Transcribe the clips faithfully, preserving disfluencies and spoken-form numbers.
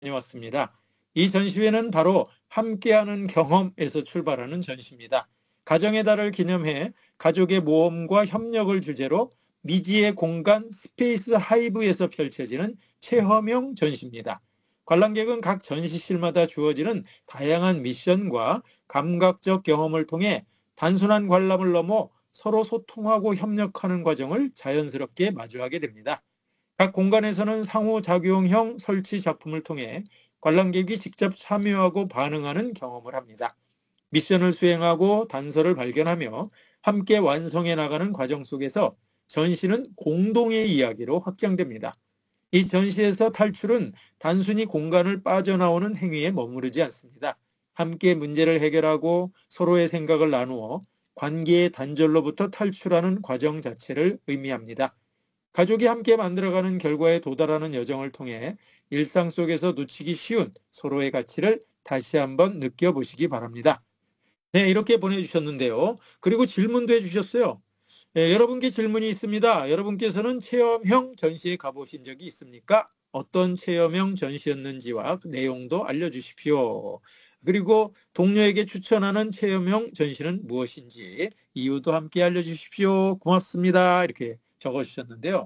다녀왔습니다. 이 전시회는 바로 함께하는 경험에서 출발하는 전시입니다. 가정의 달을 기념해 가족의 모험과 협력을 주제로 미지의 공간 스페이스 하이브에서 펼쳐지는 체험형 전시입니다. 관람객은 각 전시실마다 주어지는 다양한 미션과 감각적 경험을 통해 단순한 관람을 넘어 서로 소통하고 협력하는 과정을 자연스럽게 마주하게 됩니다. 각 공간에서는 상호작용형 설치 작품을 통해 관람객이 직접 참여하고 반응하는 경험을 합니다. 미션을 수행하고 단서를 발견하며 함께 완성해 나가는 과정 속에서 전시는 공동의 이야기로 확장됩니다. 이 전시에서 탈출은 단순히 공간을 빠져나오는 행위에 머무르지 않습니다. 함께 문제를 해결하고 서로의 생각을 나누어 관계의 단절로부터 탈출하는 과정 자체를 의미합니다. 가족이 함께 만들어가는 결과에 도달하는 여정을 통해 일상 속에서 놓치기 쉬운 서로의 가치를 다시 한번 느껴보시기 바랍니다. 네, 이렇게 보내주셨는데요. 그리고 질문도 해주셨어요. 네, 여러분께 질문이 있습니다. 여러분께서는 체험형 전시에 가보신 적이 있습니까? 어떤 체험형 전시였는지와 그 내용도 알려주십시오. 그리고 동료에게 추천하는 체험형 전시는 무엇인지 이유도 함께 알려주십시오. 고맙습니다. 이렇게 적어주셨는데요.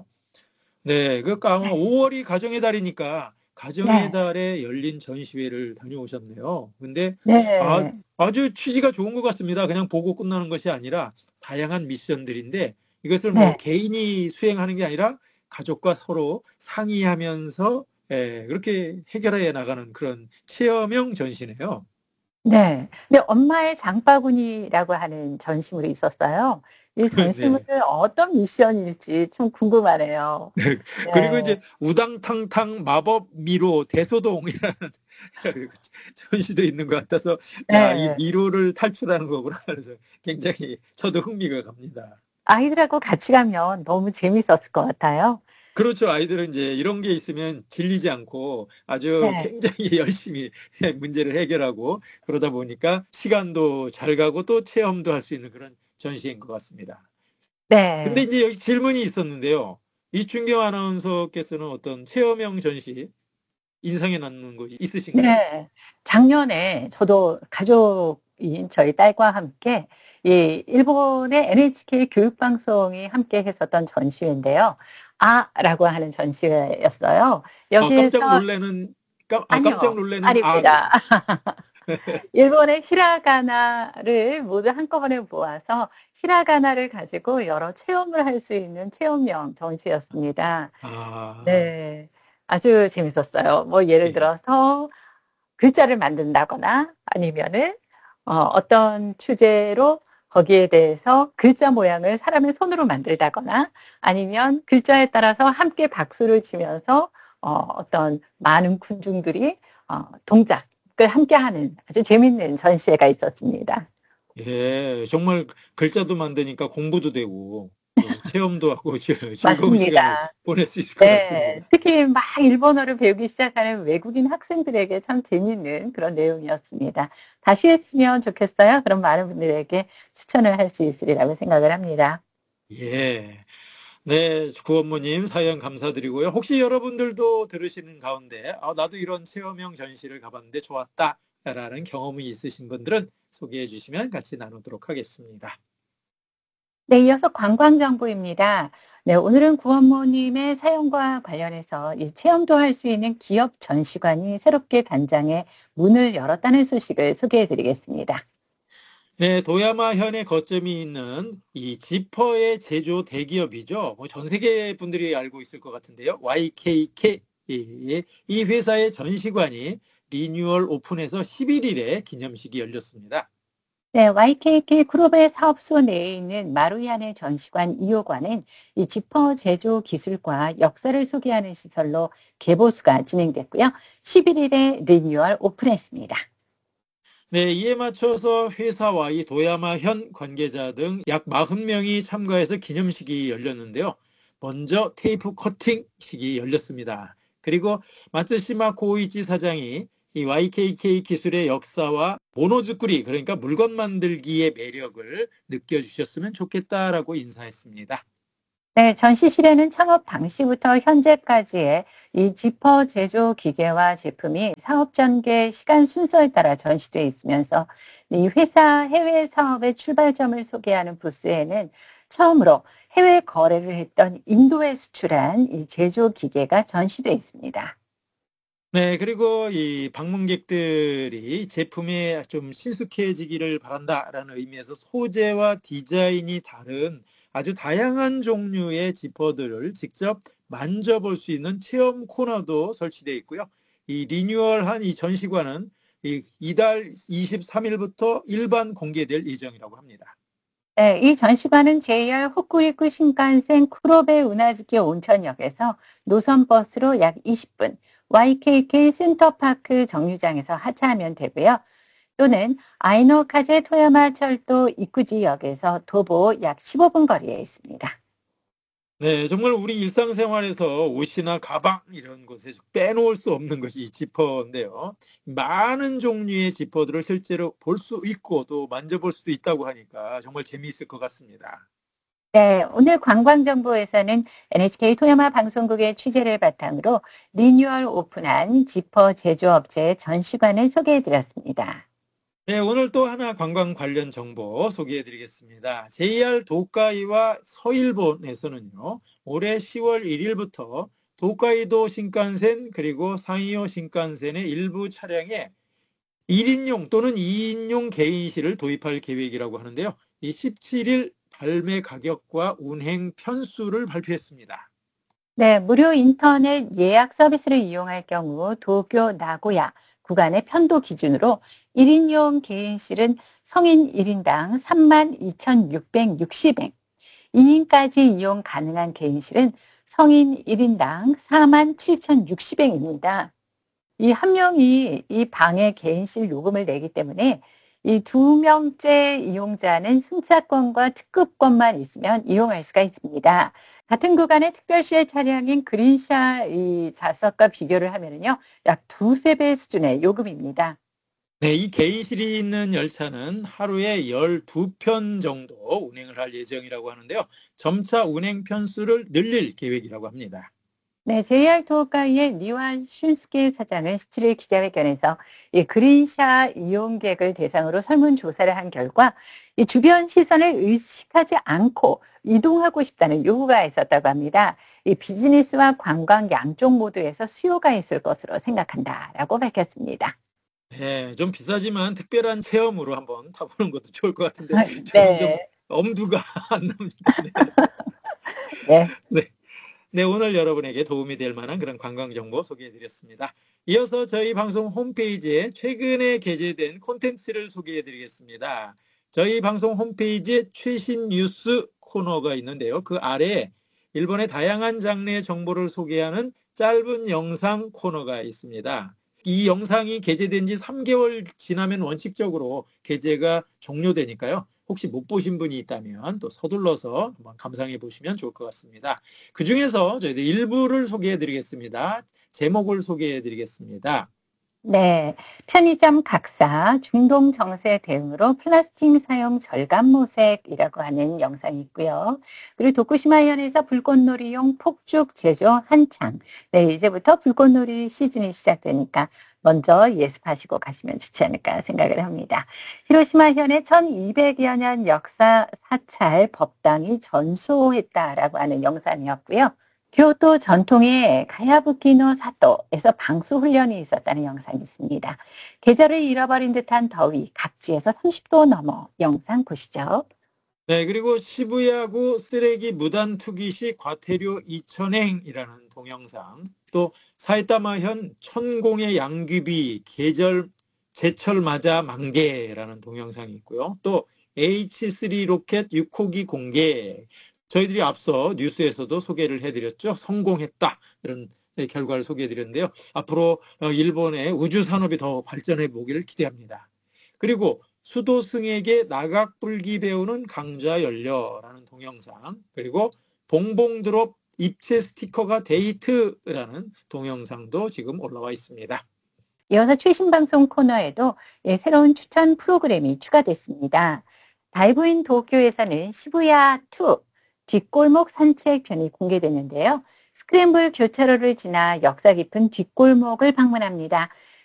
네, 그 아마 네. 오월이 가정의 달이니까 가정의 네. 달에 열린 전시회를 다녀오셨네요. 근데 아, 네. 아주 취지가 좋은 것 같습니다. 그냥 보고 끝나는 것이 아니라 다양한 미션들인데 이것을 뭐 네. 개인이 수행하는 게 아니라 가족과 서로 상의하면서 예, 그렇게 해결해 나가는 그런 체험형 전시네요. 네. 근데 엄마의 장바구니라고 하는 전시물이 있었어요. 이 네. 전시물은 어떤 미션일지 좀 궁금하네요. 네. 그리고 이제 네. 우당탕탕 마법 미로 대소동이라는 전시도 있는 것 같아서 야, 이 네. 미로를 탈출하는 거구나. 그래서 굉장히 저도 흥미가 갑니다. 아이들하고 같이 가면 너무 재밌었을 것 같아요. 그렇죠. 아이들은 이제 이런 게 있으면 질리지 않고 아주 네. 굉장히 열심히 문제를 해결하고 그러다 보니까 시간도 잘 가고 또 체험도 할 수 있는 그런 전시인 것 같습니다. 근데 네. 이제 여기 질문이 있었는데요. 이춘경 아나운서께서는 어떤 체험형 전시 인상에 남는 것이 있으신가요? 네. 작년에 저도 가족인 저희 딸과 함께 이 일본의 엔에이치케이 교육방송이 함께 했었던 전시회인데요. 아라고 하는 전시회였어요. 아, 깜짝 여기에서 놀라는 깜, 아, 깜짝 아니요. 놀라는 아 아닙니다. 그러죠. 일본의 히라가나를 모두 한꺼번에 모아서 히라가나를 가지고 여러 체험을 할 수 있는 체험형 전시였습니다. 아, 네. 아주 재밌었어요. 뭐 예를 예. 들어서 글자를 만든다거나 아니면은 어 어떤 주제로 거기에 대해서 글자 모양을 사람의 손으로 만들다거나 아니면 글자에 따라서 함께 박수를 치면서 어 어떤 많은 군중들이 어 동작을 함께하는 아주 재밌는 전시회가 있었습니다. 예, 정말 글자도 만드니까 공부도 되고 또 체험도 하고 즐- 즐거운 시간을 맞습니다. 보낼 수 있을 것 네. 같습니다. 특히 막 일본어를 배우기 시작하는 외국인 학생들에게 참 재미있는 그런 내용이었습니다. 다시 했으면 좋겠어요. 그럼 많은 분들에게 추천을 할 수 있으리라고 생각을 합니다. 예. 네, 구원모님 사연 감사드리고요. 혹시 여러분들도 들으시는 가운데 아, 나도 이런 체험형 전시를 가봤는데 좋았다라는 경험이 있으신 분들은 소개해 주시면 같이 나누도록 하겠습니다. 네, 이어서 관광 정보입니다. 네, 오늘은 구원모님의 사연과 관련해서 이 체험도 할 수 있는 기업 전시관이 새롭게 단장해 문을 열었다는 소식을 소개해 드리겠습니다. 네, 도야마 현의 거점이 있는 이 지퍼의 제조 대기업이죠. 뭐 전 세계 분들이 알고 있을 것 같은데요. 와이케이케이. 이 이 회사의 전시관이 리뉴얼 오픈해서 십일 일에 기념식이 열렸습니다. 네, 와이케이케이 그룹의 사업소 내에 있는 마루야네 전시관 이 호관은 이 지퍼 제조 기술과 역사를 소개하는 시설로 개보수가 진행됐고요. 십일 일에 리뉴얼 오픈했습니다. 네, 이에 맞춰서 회사와 이 도야마 현 관계자 등 약 사십 명이 참가해서 기념식이 열렸는데요. 먼저 테이프 커팅식이 열렸습니다. 그리고 마츠시마 고이치 사장이 이 와이케이케이 기술의 역사와 모노즈쿠리, 그러니까 물건 만들기의 매력을 느껴주셨으면 좋겠다라고 인사했습니다. 네, 전시실에는 창업 당시부터 현재까지의 이 지퍼 제조 기계와 제품이 사업 전개 시간 순서에 따라 전시되어 있으면서 이 회사 해외 사업의 출발점을 소개하는 부스에는 처음으로 해외 거래를 했던 인도에 수출한 이 제조 기계가 전시되어 있습니다. 네, 그리고 이 방문객들이 제품에 좀 친숙해지기를 바란다라는 의미에서 소재와 디자인이 다른 아주 다양한 종류의 지퍼들을 직접 만져볼 수 있는 체험 코너도 설치되어 있고요. 이 리뉴얼한 이 전시관은 이 이달 이십삼 일부터 일반 공개될 예정이라고 합니다. 네, 이 전시관은 제이알 호쿠리쿠 신칸센 쿠로베 운하즈키 온천역에서 노선버스로 약 이십 분, 와이케이케이 센터파크 정류장에서 하차하면 되고요. 또는 아이노카제 토야마 철도 이쿠지역에서 도보 약 십오 분 거리에 있습니다. 네, 정말 우리 일상생활에서 옷이나 가방 이런 것에 빼놓을 수 없는 것이 이 지퍼인데요. 많은 종류의 지퍼들을 실제로 볼 수 있고 또 만져볼 수도 있다고 하니까 정말 재미있을 것 같습니다. 네, 오늘 관광정보에서는 엔에이치케이 토야마 방송국의 취재를 바탕으로 리뉴얼 오픈한 지퍼 제조업체 전시관을 소개해드렸습니다. 네, 오늘 또 하나 관광 관련 정보 소개해 드리겠습니다. 제이알 도카이와 서일본에서는요, 올해 시월 일일부터 도카이도 신칸센 그리고 상이오 신칸센의 일부 차량에 일 인용 또는 이 인용 개인실을 도입할 계획이라고 하는데요. 이 십칠 일 발매 가격과 운행 편수를 발표했습니다. 네, 무료 인터넷 예약 서비스를 이용할 경우 도쿄, 나고야 구간의 편도 기준으로 일 인용 개인실은 성인 일 인당 삼만 이천육백육십 엔, 이 인까지 이용 가능한 개인실은 성인 일 인당 사만 칠천육십 엔입니다. 이 한 명이 이 방에 개인실 요금을 내기 때문에 이 두 명째 이용자는 승차권과 특급권만 있으면 이용할 수가 있습니다. 같은 구간의 특별시의 차량인 그린샤 이 좌석과 비교를 하면은요, 약 두세 배 수준의 요금입니다. 네, 이 개인실이 있는 열차는 하루에 열두 편 정도 운행을 할 예정이라고 하는데요. 점차 운행 편수를 늘릴 계획이라고 합니다. 네, 제이알 도호카이의 니완 슌스케 사장은 십칠 일 기자회견에서 이 그린샤 이용객을 대상으로 설문조사를 한 결과 이 주변 시선을 의식하지 않고 이동하고 싶다는 요구가 있었다고 합니다. 이 비즈니스와 관광 양쪽 모두에서 수요가 있을 것으로 생각한다라고 밝혔습니다. 네, 좀 비싸지만 특별한 체험으로 한번 타보는 것도 좋을 것 같은데 저는 좀 네, 엄두가 안 납니다. 네. 네. 네. 네, 오늘 여러분에게 도움이 될 만한 그런 관광 정보 소개해 드렸습니다. 이어서 저희 방송 홈페이지에 최근에 게재된 콘텐츠를 소개해 드리겠습니다. 저희 방송 홈페이지에 최신 뉴스 코너가 있는데요. 그 아래에 일본의 다양한 장르의 정보를 소개하는 짧은 영상 코너가 있습니다. 이 영상이 게재된 지 삼 개월 지나면 원칙적으로 게재가 종료되니까요. 혹시 못 보신 분이 있다면 또 서둘러서 한번 감상해 보시면 좋을 것 같습니다. 그중에서 저희들 일부를 소개해 드리겠습니다. 제목을 소개해 드리겠습니다. 네, 편의점 각사 중동 정세 대응으로 플라스틱 사용 절감 모색이라고 하는 영상이 있고요. 그리고 도쿠시마현에서 불꽃놀이용 폭죽 제조 한창. 네, 이제부터 불꽃놀이 시즌이 시작되니까 먼저 예습하시고 가시면 좋지 않을까 생각을 합니다. 히로시마현의 천이백여 년 역사 사찰 법당이 전소했다라고 하는 영상이었고요. 교토 전통의 가야부키노 사토에서 방수 훈련이 있었다는 영상이 있습니다. 계절을 잃어버린 듯한 더위, 각지에서 삼십 도 넘어 영상 보시죠. 네, 그리고 시부야구 쓰레기 무단 투기 시 과태료 이천행이라는 동영상, 또 사이타마현 천공의 양귀비 계절 제철 맞아 만개라는 동영상이 있고요. 또 에이치 쓰리 로켓 육 호기 공개, 저희들이 앞서 뉴스에서도 소개를 해드렸죠. 성공했다 이런 결과를 소개해드렸는데요. 앞으로 일본의 우주 산업이 더 발전해 보기를 기대합니다. 그리고 수도승에게 나각불기 배우는 강좌 열려라는 동영상, 그리고 봉봉드롭 입체 스티커가 데이트라는 동영상도 지금 올라와 있습니다. 이어서 최신 방송 코너에도 예, 새로운 추천 프로그램이 추가됐습니다. 다이브인 도쿄에서는 시부야 투, 뒷골목 산책편이 공개되는데요. 스크램블 교차로를 지나 역사 깊은 뒷골목을 방문합니다.